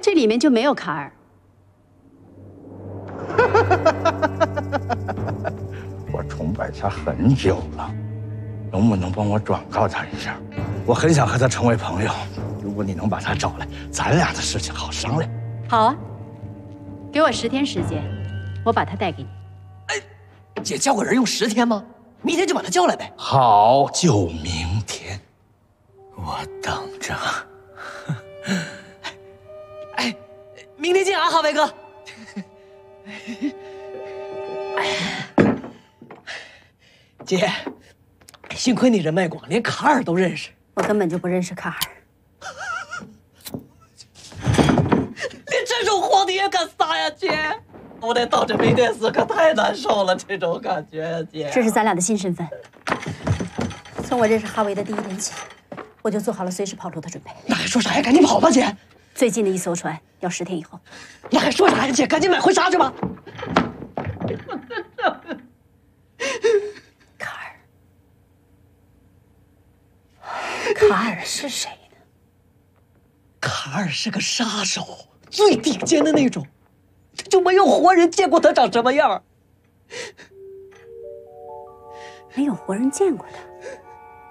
这里面就没有卡尔。 我崇拜他很久了，能不能帮我转告他一下？我很想和他成为朋友。如果你能把他找来，咱俩的事情好商量。 好啊，给我10天时间，我把他带给你。 哎，姐叫个人用10天吗？明天就把他叫来呗。 好，就明天， 我等着。哎，明天见啊，哈维哥。姐，幸亏你人脉广，连卡尔都认识。 我根本就不认识卡尔。 连这种皇帝也敢撒呀，姐！我得到这没电死，可太难受了，这种感觉呀，姐。 这是咱俩的新身份。从我认识哈维的第1天起，我就做好了随时跑路的准备。 那还说啥呀？赶紧跑吧，姐！ 最近的一艘船要10天以后。 那还说啥呀，姐？赶紧买婚纱去吧。 卡尔是谁呢？ 卡尔是个杀手，最顶尖的那种，就没有活人见过他长什么样。 没有活人见过他。